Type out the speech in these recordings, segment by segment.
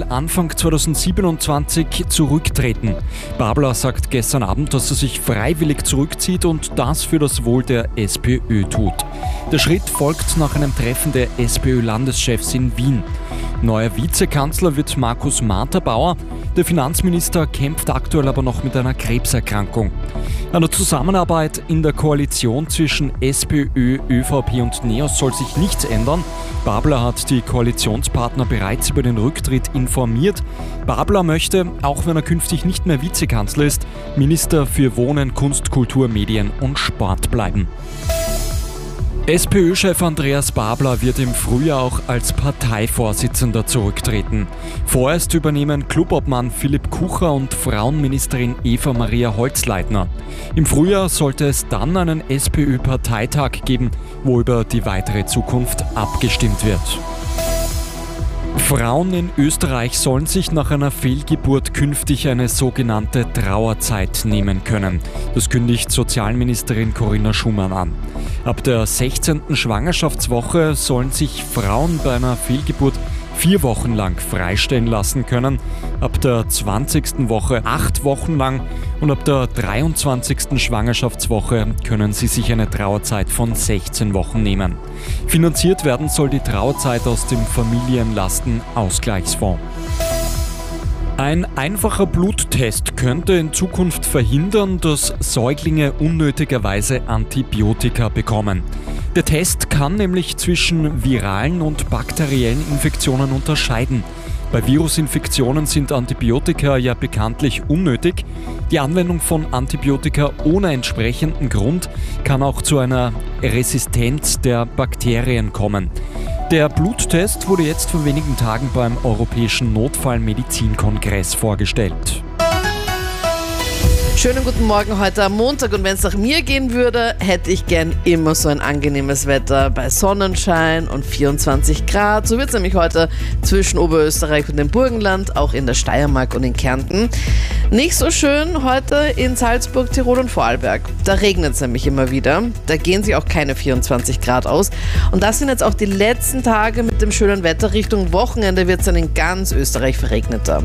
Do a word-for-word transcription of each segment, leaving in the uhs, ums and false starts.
Anfang zweitausendsiebenundzwanzig zurücktreten. Babler sagt gestern Abend, dass er sich freiwillig zurückzieht und das für das Wohl der SPÖ tut. Der Schritt folgt nach einem Treffen der SPÖ-Landeschefs in Wien. Neuer Vizekanzler wird Markus Marter-Bauer. Der Finanzminister kämpft aktuell aber noch mit einer Krebserkrankung. An der Zusammenarbeit in der Koalition zwischen SPÖ, ÖVP und NEOS soll sich nichts ändern. Babler hat die Koalitionspartner bereits über den Rücktritt informiert. Babler möchte, auch wenn er künftig nicht mehr Vizekanzler ist, Minister für Wohnen, Kunst, Kultur, Medien und Sport bleiben. SPÖ-Chef Andreas Babler wird im Frühjahr auch als Parteivorsitzender zurücktreten. Vorerst übernehmen Clubobmann Philipp Kucher und Frauenministerin Eva Maria Holzleitner. Im Frühjahr sollte es dann einen SPÖ-Parteitag geben, wo über die weitere Zukunft abgestimmt wird. Frauen in Österreich sollen sich nach einer Fehlgeburt künftig eine sogenannte Trauerzeit nehmen können. Das kündigt Sozialministerin Corinna Schumann an. Ab der sechzehnten Schwangerschaftswoche sollen sich Frauen bei einer Fehlgeburt vier Wochen lang freistellen lassen können, ab der zwanzigsten Woche acht Wochen lang und ab der dreiundzwanzigsten Schwangerschaftswoche können sie sich eine Trauerzeit von sechzehn Wochen nehmen. Finanziert werden soll die Trauerzeit aus dem Familienlastenausgleichsfonds. Ein einfacher Bluttest könnte in Zukunft verhindern, dass Säuglinge unnötigerweise Antibiotika bekommen. Der Test kann nämlich zwischen viralen und bakteriellen Infektionen unterscheiden. Bei Virusinfektionen sind Antibiotika ja bekanntlich unnötig. Die Anwendung von Antibiotika ohne entsprechenden Grund kann auch zu einer Resistenz der Bakterien kommen. Der Bluttest wurde jetzt vor wenigen Tagen beim Europäischen Notfallmedizinkongress vorgestellt. Schönen guten Morgen heute am Montag und wenn es nach mir gehen würde, hätte ich gern immer so ein angenehmes Wetter bei Sonnenschein und vierundzwanzig Grad. So wird es nämlich heute zwischen Oberösterreich und dem Burgenland, auch in der Steiermark und in Kärnten. Nicht so schön heute in Salzburg, Tirol und Vorarlberg. Da regnet es nämlich immer wieder. Da gehen sich auch keine vierundzwanzig Grad aus. Und das sind jetzt auch die letzten Tage mit dem schönen Wetter. Richtung Wochenende wird es dann in ganz Österreich verregneter.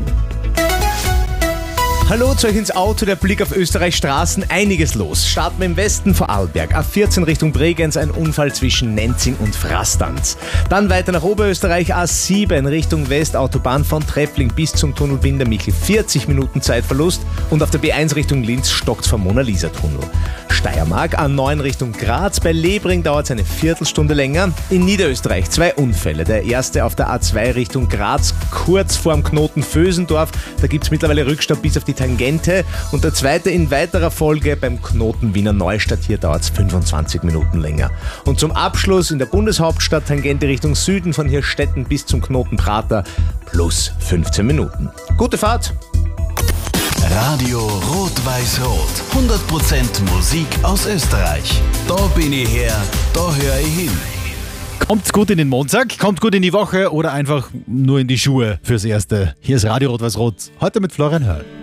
Hallo zu euch ins Auto, der Blick auf Österreichs Straßen, einiges los. Starten wir im Westen vor Arlberg, A vierzehn Richtung Bregenz, ein Unfall zwischen Nenzing und Frastanz. Dann weiter nach Oberösterreich, A sieben Richtung West, Autobahn von Treppling bis zum Tunnel Windermichel, vierzig Minuten Zeitverlust und auf der B eins Richtung Linz stockt's vom Mona-Lisa-Tunnel. Steiermark, A neun Richtung Graz, bei Lebring dauert es eine Viertelstunde länger. In Niederösterreich zwei Unfälle, der erste auf der A zwei Richtung Graz, kurz vorm Knoten Vösendorf, da gibt es mittlerweile Rückstau bis auf die Tangente und der zweite in weiterer Folge beim Knoten Wiener Neustadt, hier dauert es fünfundzwanzig Minuten länger. Und zum Abschluss in der Bundeshauptstadt Tangente Richtung Süden von Hirstetten bis zum Knoten Prater plus fünfzehn Minuten. Gute Fahrt! Radio Rot-Weiß-Rot. hundert Prozent Musik aus Österreich. Da bin ich her, da höre ich hin. Kommt gut in den Montag, kommt gut in die Woche oder einfach nur in die Schuhe fürs Erste. Hier ist Radio Rot-Weiß-Rot. Heute mit Florian Hörl.